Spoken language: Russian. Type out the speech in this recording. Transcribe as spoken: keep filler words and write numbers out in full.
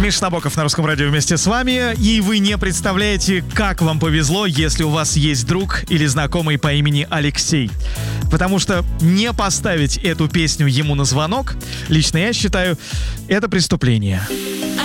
Миша Набоков на Русском радио вместе с вами. И вы не представляете, как вам повезло, если у вас есть друг или знакомый по имени Алексей. Потому что не поставить эту песню ему на звонок, лично я считаю, это преступление.